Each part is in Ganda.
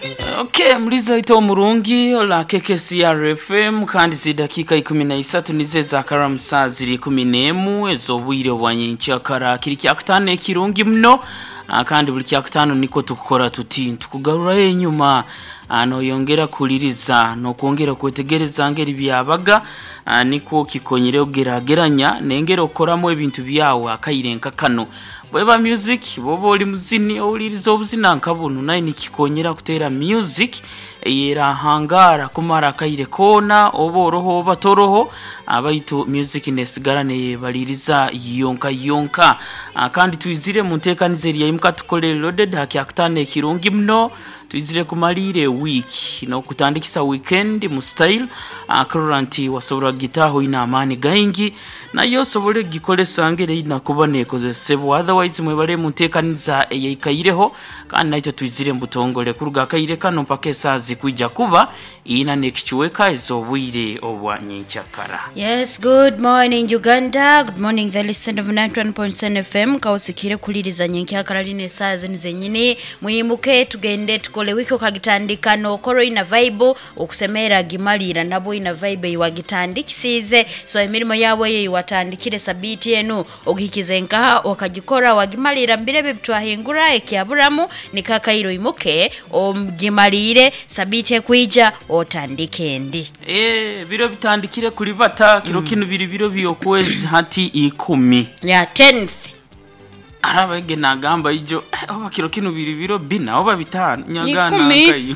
Okay, mliza ito murungi la KKCR FM kandi zidakika 13 nizeza karamu saa ziri 14 ezobwire bwanyincakara kiri kyakutane kirungi mno kandi buli kyakutano niko tukukora tuti tukugarura enyuma ano yongera kuliriza no kuongera kwetegereza ngeri byabaga niko kikonyere ogerageranya nengero okoramo ebintu byawe akayirenka kano bweba music bobo oli muzini oliriza obuzina nkabunu naye nikikonyera kutera music yera hangara kumara akayire kona oboroho batoroho abaito music nesigarane baliriza yonka kandi tuizire muntekanize lya imuka tukole loaded hakyakutane kirungi mno tuizire kumalire week no kutandikisa weekend mu style current wasobora gitaho ina amani gaingi nayo sobole gikole sangere ina kubane kozesebo otherwise mwebale muntekaniza eyikayireho kandi nayo tuizire mbutongole kuruga kayire kano pake sazi kujja kuba ina nekichweka ezobwire obwanyincakara. Yes, good morning Uganda, good morning the listener of 91.7 FM kawusikire kuliriza nyincakara line sazi nizenyine muyimuke tugende tukole wiko kagitandika no koro ina vibe okusemera gimalira nabo ina vibe yiwagitandikisize so emirimo yawe yiwatandikire sabiti enu ogikizenka okagikora wagimalira mbirebe bitwahingura ekyaburamu nikakairo imuke ogimalire sabiti kwija otandike ndi biro bitandikire kuri bata kiro kinu biro byokwezi hati 10 ya 10th arabege nagamba ijo oba kiro kinu biro bina oba bitano nyagana akayo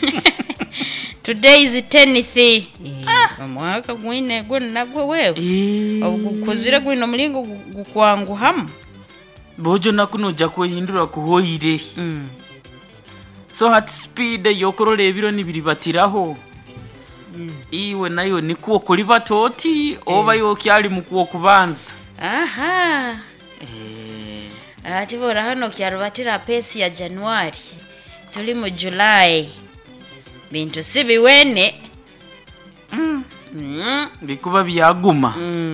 Today is 10th mwaka gwine gwe nagwe wewe ogukozire gwino mulingo gukwangu hamu bojo nakuno jakwehindura kuhoire so hat speed yokorole ebiro nibiri batiraho iwe nayo nikuo kuli batoti oba yokyali mukuo kubanza aha ativora hano kyarubatira pesi ya January tuli mu July bintu sibiwene bikuba byaguma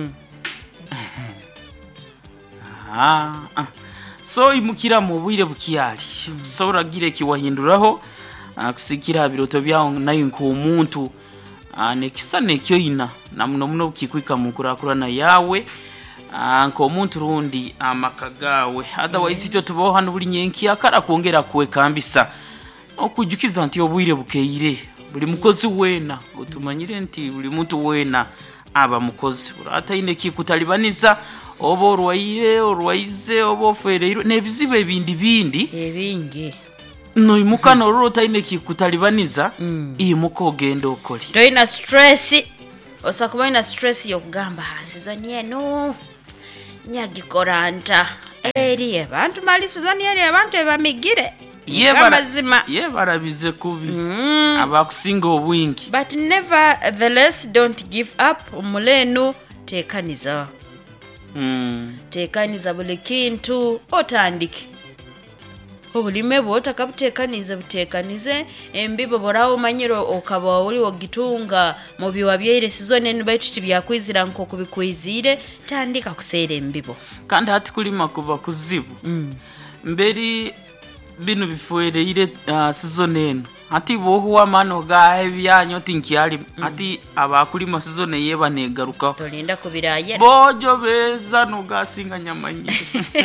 so imukira mu bwire bukiyali sobora gire kiwahinduraho kusikira biroto byawo nayo nko umuntu nekisa nekyo ina namuno kikwika mukurakurana yawe nko umuntu rundi amakagawe otherwise icyo tubaho hano buri nyenki akara kuongera kuwekambisa okujukiza nti obwire bukeire buli mukozi wena utumanyire nti buli muntu wena aba mukozi burata ine kikutalibaniza obo orwaize obo fereiro nebizibe ebindi ebingi no imukano rota ine kikutalibaniza imuko ogenda okoli to ina stress osakuba ina stress yokugamba season eno nyagikoranta eri abantu mali season eri abantu ebamigire ye barabize kubi abakusinga obwingi but nevertheless don't give up mulenu tekaniza tekaniza buli kintu otandike obulime bwota kabutekaniza butekanize embibo borawo manyiro okaba oli ogitunga mu biwa byere season eno bayituti byakwizira nko kubikwizire tandika kusera embibo kandi hati kulima kuba kuzibu mberi bino bifuereire season eno ati bohuwa mano ga byanyo tinkyali ati abakulima season yeba negaruka tolinda kubiraye bojo beza no gasinga nyamanyire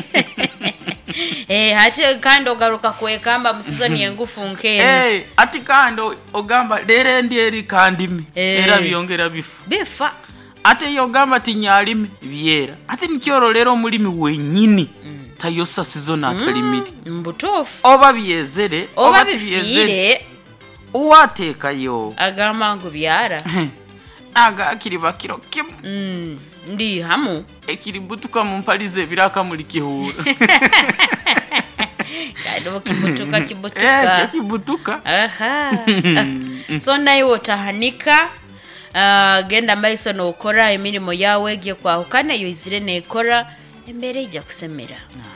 hati kando garuka kwekamba mu season yengufu nkene ati kando ogamba lere ndieri kandimi era byongera bifa ate yogamba tinyalimi byera ati nikyoro lero mulimi wenyini tayosa season atalimiri mbutofu oba byezere oba bifire uwateka yo agamangu byara aga akiri bakiro kimu ndi hamu ekiri butuka mu mpalize biraka muri kihura kado kibutuka kibutuka aha so nayo otahanika genda maiso no okora emirimo yawe gye kwa ukana yo izire nekora embere ijya kusemera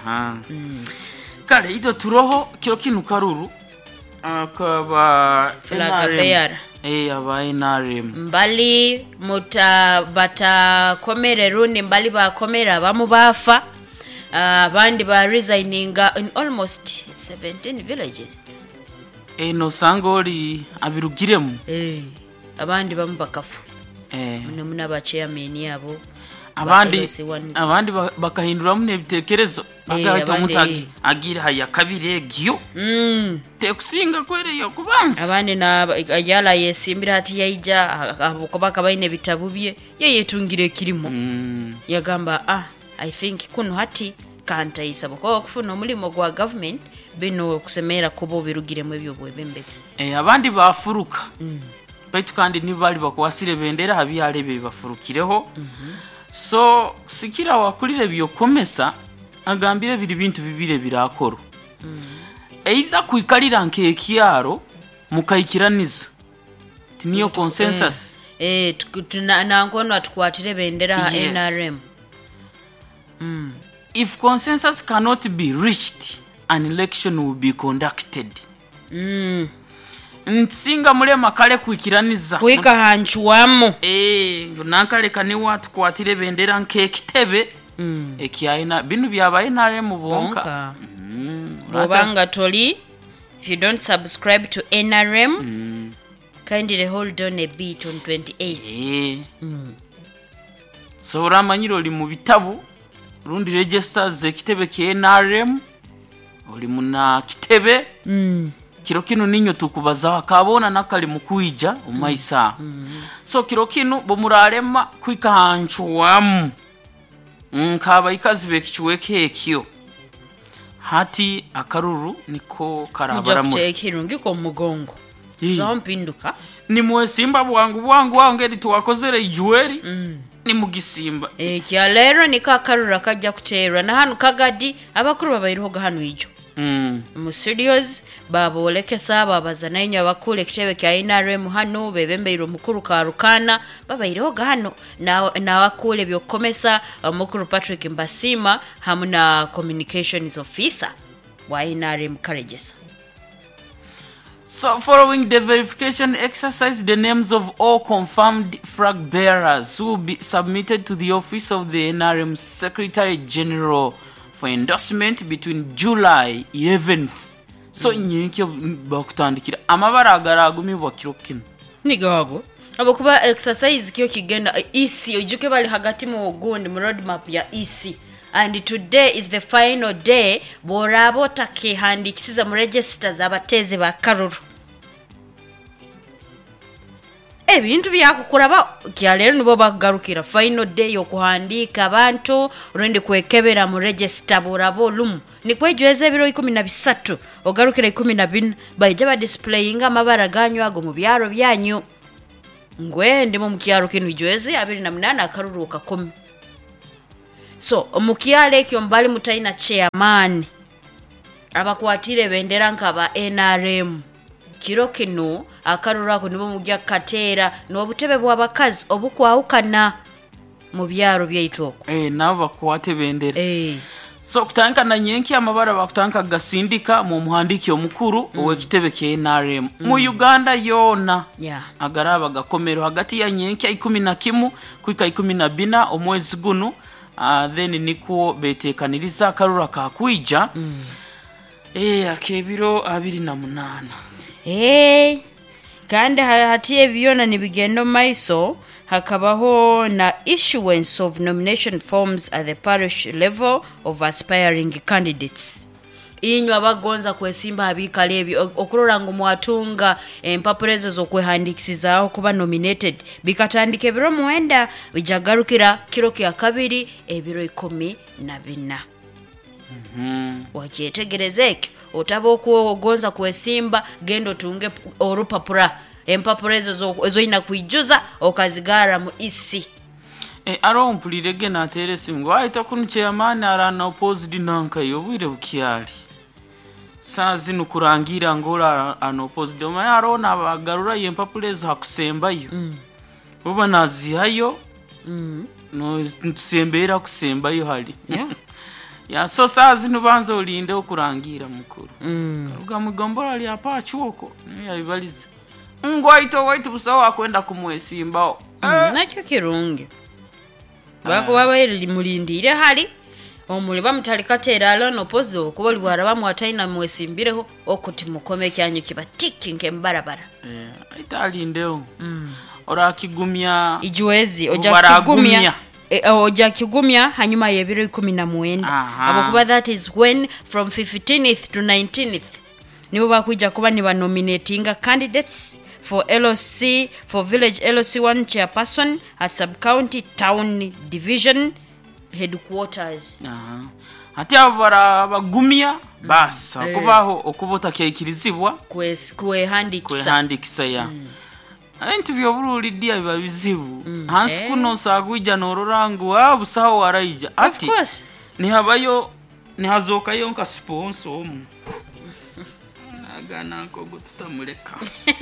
kale ito turoho kiro kinu karuru akaba NRM aba NRM mbali bata komere rundi mbali ba komera bamu bafa abandi ba resigninga in almost 17 villages no sangoli abirugiremu abandi bamu bakafu muna ba chairman yabo abandi bakahindura mu nebitekerezo bagahita mutagi agira haya kabire gyo tekusinga kwereyo kubanza abandi na yala yesimbira ati yaija abukobaka baine bitabu bye yetungire kirimo yagamba I think kuno hati kanta isabo ko kufuna omulimo gwa government bino kusemera kubo birugiremo ebyo bwebembezi abandi bafuruka baitu kandi nibali bakwasire bendera habiyalebe bafurukireho so sikira wakulire byokomesa agambire biri bintu bibire birakoro either kwikalira nk'ekyaro mukayikiraniza tiniyo consensus nankono atukwatire bendera NRM if consensus cannot be reached an election will be conducted nsinga mule makale kwikiraniza kwika hanchuwamo nankale kani watu kwatire bendera nk'ekitebe ekyaina binu byabaye nare mu bonka bobanga toli if you don't subscribe to NRM kindly hold on a bit on 28 so ramanyiro li mu bitabu rundi registers ekitebe kye NRM oli muna kitebe kiro kino ninyo tukubaza akabona nakali mukuija umaisa so kiro kino bomurarema kwika hanchuwamu nkaba ikazi bekichweke ekyo hati akaruru niko karabara mu ekirungi ko mugongo zompinduka ni mwesimba bwangu wangeri tuwakozere ijueri ni mugisimba kyalero nikakarura kajja kuterwa na hanu kagadi abakuru babairiho hanu ijo mu studios babolekesa babaza nayo abakule kitebe kya NRM hano bebembeiro mukuru karukana babairiho hano na wakule byokomesa mukuru Patrick Mbasima hamuna communications officer wa NRM Karejesa. So following the verification exercise, the names of all confirmed flag bearers will be submitted to the office of the NRM Secretary General for endorsement between July 11th. So nyinki bakutandikira amabara agaragumibwa kirokino nigago abokuba exercise kyo kigenda EC ojuke bali hagati mu ogundi mu roadmap ya EC and today is the final day borabo takehandikisiza mu register zabateze ba karuru ebintu byakukuraba kyalero nibo bagarukira final day yokuhandika abantu urende kwekebera mu register borabo lumu ni kwejweze biro 13 ogarukira 14 baije ba displayinga amabara ganyu ago mu byaro byanyu ngwe ndimo mukyaro kinu ijweze 28 akaruruka 10 so omukyale kyo mbali mutaina chairman abakwatire bendera nkaba NRM kiro kino akarurako nibo mujja katera n'obutebe bw'abakazi obukwawukana mu byaro by'itoko nabo bakwate bendera so kutanka na nyenki amabara bakutanka gasindika mu muhandiki omukuru owekitebe kye NRM mu Uganda yona agaraba gakomero hagati ya nyenki 11 kwika 12 omwezi guno then niko betekaniriza akarura ka kwija akebiro 28 kandi hati ebyona nibigendo maiso hakabaho na issuance of nomination forms at the parish level of aspiring candidates inyo abagonza kwesimba abikale ebyo okurora ngo mwatunga empapurezo zokwehandikisizaho kuba nominated bikatandika ebiro muenda bijagarukira kiro kya kabiri ebiro 14 wakyetegerezeke otabo kugonza kwesimba gendo tunge orupapura empapurezo ezoina kuijuza okazigara mu isi aro mpulirege na teresi ngo ahita kunche amane arana opposed nanka yobwire bukyali sazi nukurangira ngola ano opposed oma arona bagarura yempapurezo hakusembayo uba nazihayo no tusembera kusembayo hali ya so sazi nubanzo olinde okurangira mukuru karuga mugombora ali apachuoko yabibaliza ngwaito waitu busawa kwenda kumwesimbao nakyo kirungi bako baba mulindire hali omuli bamutalikateera alono opozi okuba libwara bamwataina mwesimbireho okuti mukome kyanyu kiba tiki nkembarabara italindeo orakigumya ijuezi oja kigumya hanyuma y'ebiro 19 abokuba that is when from 15th to 19th nibo bakuja kuba ni nominatinga candidates for LOC for village LOC1 chairperson at sub-county town division headquarters. Ati abara bagumya basa kubaho okubota kyekirizibwa kwehandikisa ya Aintu byobululidya biba bizibu hansi kuno sagwija nororangu abusaho waraija ati nihabayo nihazokayo nka sponsor omu agana ko tutamuleka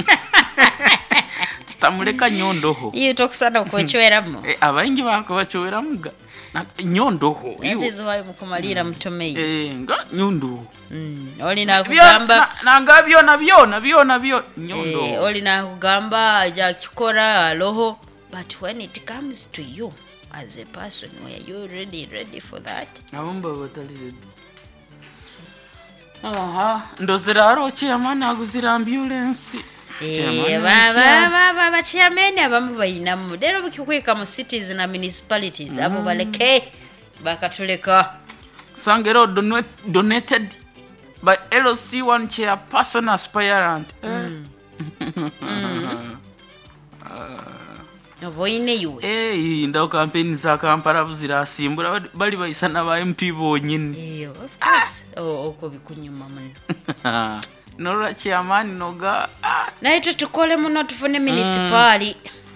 tutamuleka nyondoho iyo tokusana ukochweramo abaingi bako bachweramu nyondoho iyo ezo mukumalira mutomei nga nyundu oli na kugamba nanga byona nyondo oli na kugamba aja kikora roho but when it comes to you as a person were you ready for that abamba batali ready ndozeraro chairman aguzira ambulance baba chairman abamu bayinamu dero bukikweka mu cities na municipalities abo baleke bakatuleka sangero donated by LOC1 chairperson aspirant Oboine yuwe ndao campaign za Kampala buzira asimbura bali bayisana ba MP bonyine of course oko bikunyuma muno nora chairman noga naito tukole muno tufune municipali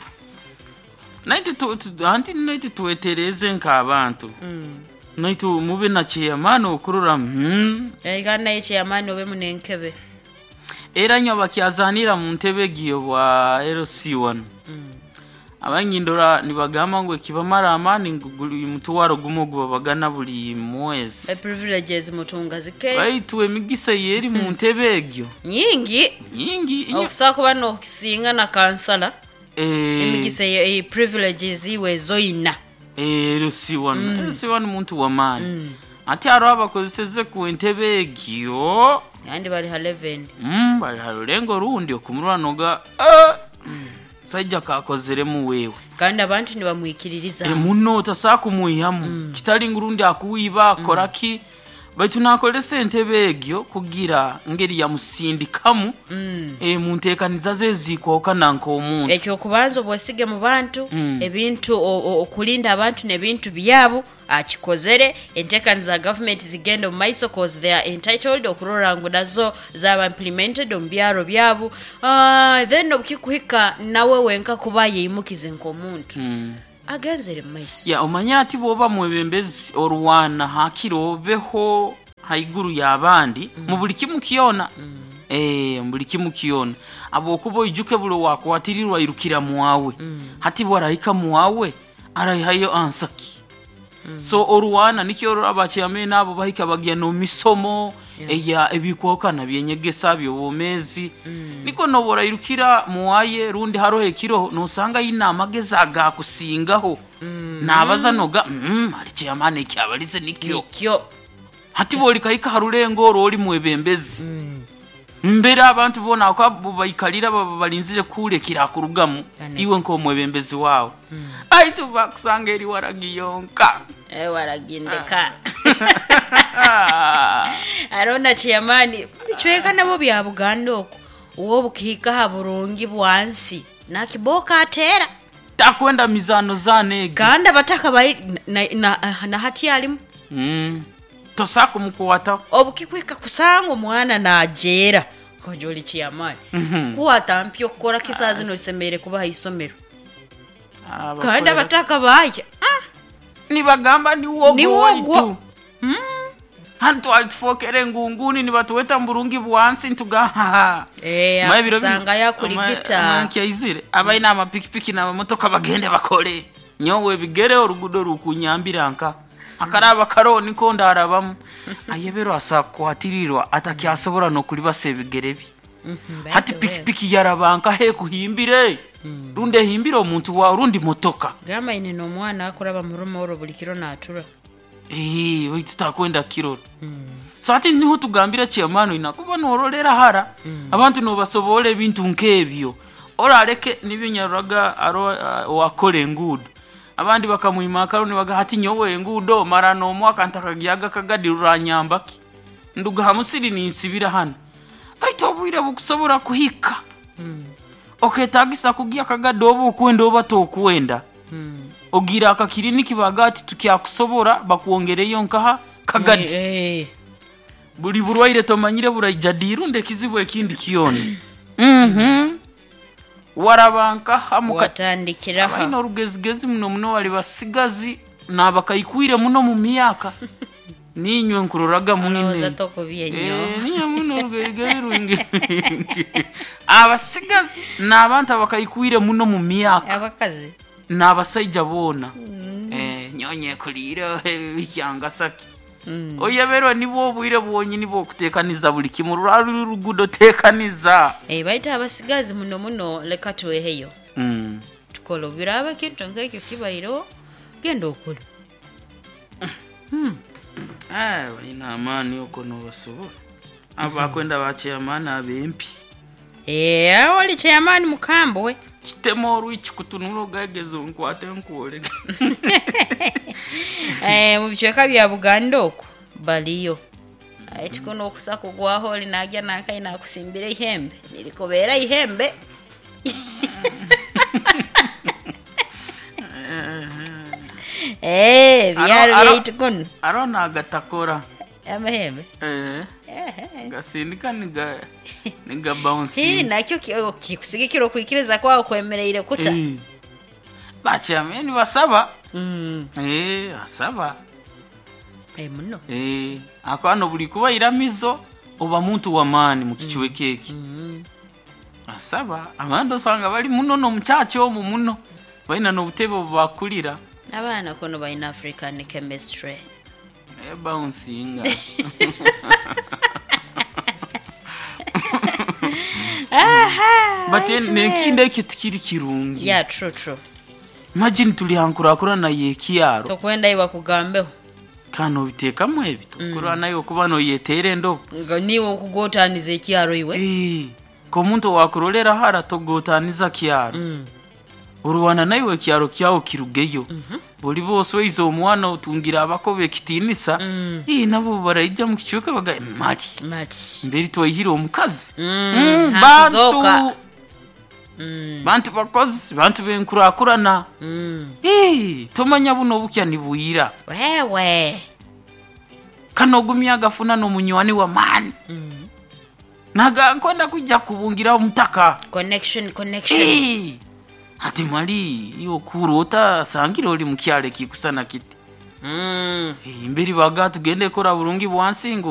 naito tuetereze nka abantu naito mube na chairman okurura egana chairman obe munenkebe era nyo bakyazanira mu ntebe giyo bwa LOC1 abanyindora nibagama ngo kibamara amani nguguli mutwaro gumugo bagana buli mwezi privileges mutunga zike baitwe migisa yeri mu ntebe egyo nyingi okusako bano kisinga na kansala emigisa privileges iwe zoina LOC1 muntu wa mani ati aro abakozeseze ku ntebe egyo yandi bali 11 bali halengo rundi okumuranoga sajja kakozeremu wewe kandi abantu ni bamwikiririza muno tasaku muyihamu kitali ngurundi akuwiba koraki baitu nakolese entebe egyo kugira ngeri ya musindikamu muntekaniza zeziko kananko omuntu ekyo kubanzo bwesige mu bantu ebintu okulinda abantu nebintu byabo akikozere entekaniza government zigenda mu maiso cause they are entitled okurora ngo nazo zaba implemented ombyaro byabo then obukikuhika nawe wenka kubaye yimukize nkomuntu agenzere maiso ya omanya ati boba mwebembezi orwana hakirobeho haiguru yabandi mu buli kimu kiona mbuli kimu kiona abo kubo ijuke bulo wakwatirirwa irukira muwawe hati bwarayika muwawe arayihayo ansaki so orwana nikyo abacyame nabo bahika bagya no misomo eya ebikokana byenyegesa byo bomezi niko nobora irukira muwaye rundi harohe kiro no sanga inama gezaga kusingaho nabaza noga ari cyamane cyabalitse nikyo hati boli kayika harulengo roli mwebembezi mbere abantu bona ko bayikalira balinzire kure kirakurugamu iwe nko mwebembezi wawe aitu bakusangeri waragiyonka waragindeka arona chiyamani bichweka nabo bya Buganda oko uwo bukika haburungi bwansi nakiboka atera takwenda mizano zanege kandi abataka bayi na hati alimu tosaku mukuwata obukikwika kusanga mwana najera kojoli chiyamani kuwata mpyo kukora kisazi no semere kuba isomero kandi abataka bayi nibagamba ni wogo hantu altfokere ngunguni nibatuweta mburungi bwansi ntuga sanga yakuligita mankyizire abaina amapikipiki na motoka bagende bakole nyowe bigere orugudo rukunyaம்பிranka akaraba karoni ko ndarabamu ayebero asakwatirirwa atakyasobora no kuri basebigerebi hati pikipiki yarabanka he kuhimbire runde himbiro omuntu wa rundi motoka gama ine no mwana akuraba murumo oro bulikiro natura we tutakwenda kiroro so ati niho tugambira chairman inakuba norolera hara abantu no basobole ebintu nkebyo orareke nibyo nyaraga aro wakole engudo abandi bakamuyimaka rone baga hati nyowe engudo mara no mwaka ntakagiyaga kagadirura nyambaki nduga hamusiri ninsibira hano baito obwire bukusobora kuhika oketagisa kugia kagadobo kwenda obato kwenda ogira akakiriniki bagati tukyakusobora bakuongereyo nkaha kagadi buri burwaire tomanyire burayijadiru ndekizibu ekindi kiyone warabanka hamukatandikira ha ino rugezigezi muno wali basigazi nabakayikwire muno mu myaka ninywe nkuroraga munini ninya muno rugezigezi abasigazi nabantu bakayikwire muno mu myaka abakazi nabasajja bona nyonye kulira bikyanga saki oyebero nibo obwire bwonyi nibo kutekaniza buli kimu rugudo tekaniza baita abasigazi muno leka tuweheyo tukolo biraba kintu ngekyo kibairo genda okuli baina amani okono basobora abakwenda bache amani abempi wali chairman mukambwe kitemo ruichi kutunulo gagezo nkwate nkole mu bicheka bya Buganda okwo baliyo tikono okusako gwaho linajja nakai nakusimbira ihembe nilikobera ihembe byaro byitikono arona agatakora amahembe gasindika niga bounce nakyo kikusigikiro kwikiriza kwawo kwemereire kuta bachameni basaba asaba muno akwano buli kuba iramizo oba muntu wa mani mukichiwe keki asaba abando sanga bali muno no muchacho muno baina no butebo bakulira abana kono baina African chemistry bouncing but nekinde kitikiri kirungi true imagine tuli hankura na yekiyaro tokwenda iwa kugambeho kano biteka mwebi tukura nayo kubano yetere ndo ngo niwo kugotaniza ekiyaro iwe ko muntu wakurolera hara togotaniza kiyaro uruwana nayo ekiyaro kyawo kirugeyo boli bose wizo omwana utungira abakobe kitinisa nabo barayija mu kicuka baga mati mberi toyihira omukazi bantu bakozi bantu benkurakurana tomanya buno bukya nibuyira wewe kanogumya gafuna no munywani wa mani naga nkonda kujja kubungira omutaka connection ati mali yo kurota sangiro oli mukyale kikusana kiti mberi baga tugende kora burungi bwansingo